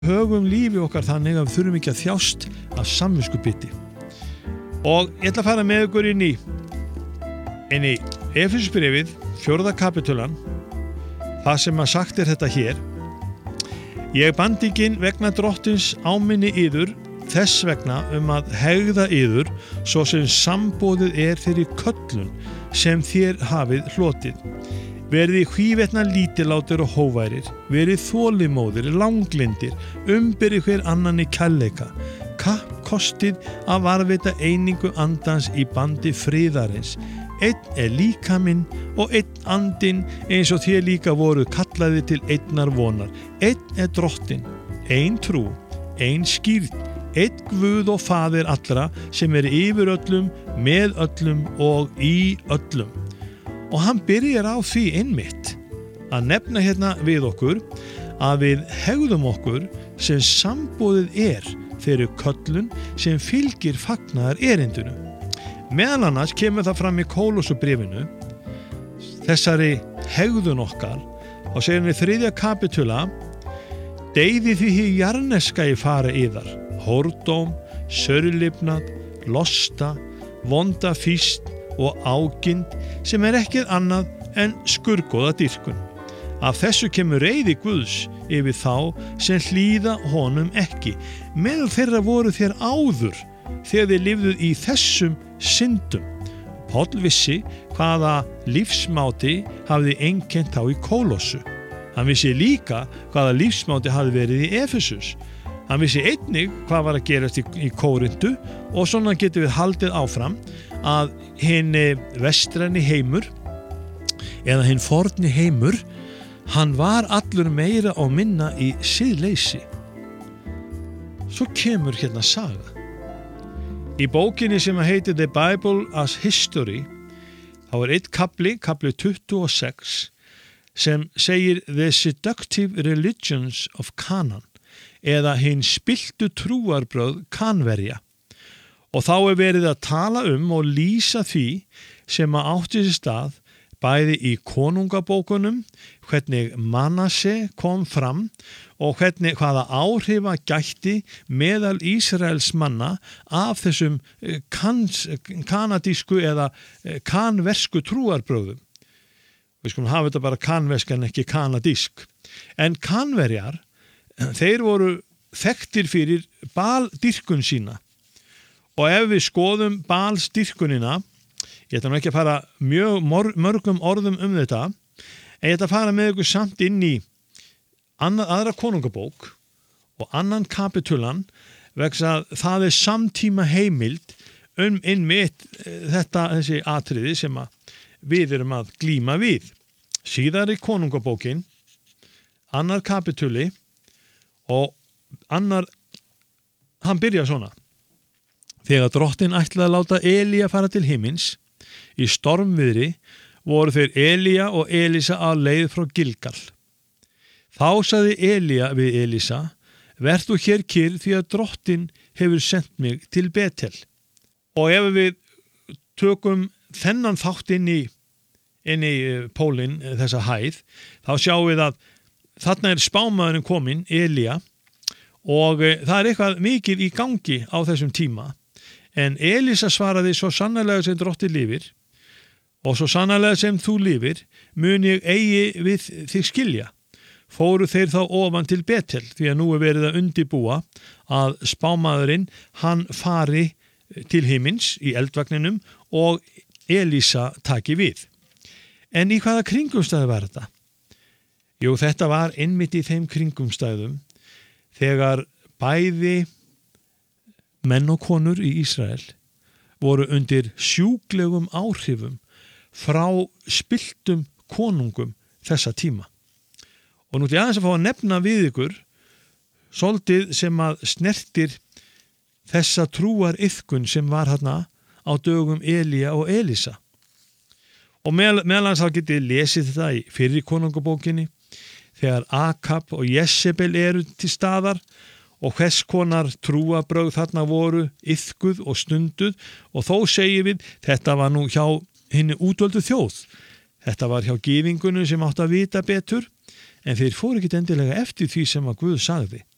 högum lífi okkar þannig að við þurfum ekki að þjást af samviskubiti. Og ég ætla að fara með ykkur inn í Efesubréfið, 4. kapítulan, það sem að sagt þetta hér. Ég bandinginn vegna drottins áminni yður, þess vegna að hegða yður, svo sem samboðið fyrir köllun, sem þér hafið hlotið. Verið hvívetna lítillátir og hóværir, verið þolinmóðir, langlyndir, umbyrið hver annan í kærleika, kappkostið að varðveita einingu andans í bandi friðarins. Einn líkaminn og einn andinn, eins og þér líka voru kallaði til einnar vonar. Einn drottinn, ein trú, ein skírn, einn Guð og Faðir allra, sem yfir öllum, með öllum og í öllum. Og hann byrjar á því einmitt að nefna hérna við okkur að við hegðum okkur sem samboðið fyrir köllun sem fylgir fagnaðar erindinu. Meðal annars kemur það fram í Kólosubréfinu, þessari hegðun okkar, og segir hann í 3. kapítula: deyði því hið jarneska í fara yðar, hórdóm, sörlifnað, losta, vonda fýst og ágind, sem ekkert annað en skurgóða dýrkun. Af þessu kemur reiði Guðs yfir þá sem hlýða honum ekki. Meðal þeirra voru þér áður, þegar þið lifðuð í þessum syndum. Páll vissi hvaða lífsmáti hafði einkennt þá í Kólossu. Hann vissi líka hvaða lífsmáti hafði verið í Efesus. Hann vissi einnig hvað var að gerast í Kórintu, og svona getum við haldið áfram að hinn vestræni heimur eða hinn forni heimur, hann var allur meira og minna í siðleysi. Svo kemur hérna saga. Í bókinni sem heitir The Bible as History, þá einn kafli 26, sem segir The Seductive Religions of Canaan, eða hinn spilltu trúarbrögð Kanverja. Og þá verið að tala og lýsa því sem að átti sér stað bæði í konungabókunum, hvernig Manasse kom fram og hvaða áhrifa gætti meðal Ísraels manna af þessum kanadísku eða kanversku trúarbrögðum. Við skulum hafa þetta bara kanversk en ekki kanadísk. En Kanverjar, þeir voru þekktir fyrir Baaldýrkun sína. Og ef við skoðum Baalsdýrkunina, ég ætla nú ekki að fara mörgum orðum þetta, en ég ætla að fara með ykkur samt inn í aðra konungabók og 2. kapítulan, vegna að það samtíma heimild einmitt þessi atriði sem við erum að glíma við. Síðari konungabókin, 2. kapítuli, og hann byrjar svona: þegar drottinn ætlaði að láta Elía fara til himins í stormviðri, voru þeir Elía og Elísa á leið frá Gilgal. Þá sagði Elía við Elísa: verð þú hér kyrr, því að drottinn hefur sendt mig til Betel. Og ef við tökum þennan þátt inn í pólinn, þessa hæð, þá sjáum við að þarna spámaðurinn kominn, Elía, og það eitthvað mikið í gangi á þessum tíma. En Elísa svaraði: svo sannarlega sem drottinn lifir, og svo sannarlega sem þú lifir, mun ég eigi við þig skilja. Fóru þeir þá ofan til Betel, því að nú verið að undibúa að spámaðurinn, hann fari til himins í eldvagninum og Elísa taki við. En í hvaða kringumstæðu var þetta? Jú, þetta var einmitt í þeim kringumstæðum þegar bæði menn og konur í Ísrael voru undir sjúklegum áhrifum frá spilltum konungum þessa tíma. Og nú til aðeins að fá að nefna við ykkur svolítið sem að snertir þessa trúariðkun sem var þarna á dögum Elía og Elísa. Og meðal þá getið lesið þetta í fyrri konungabókinni, þegar Akab og Jezebel eru til staðar, og hvers konar trúarbrögð þarna voru iðkuð og stunduð, og þó segjum við, þetta var nú hjá hinni útvöldu þjóð. Þetta var hjá gyðingunum sem átt að vita betur, en þeir fóru ekki endilega eftir því sem að Guð sagði.